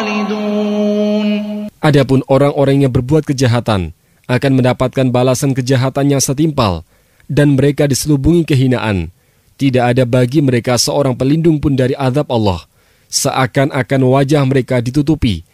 خالدون. Adapun orang-orang yang berbuat kejahatan akan mendapatkan balasan kejahatan yang setimpal, dan mereka diselubungi kehinaan. Tidak ada bagi mereka seorang pelindung pun dari azab Allah. Seakan-akan wajah mereka ditutupi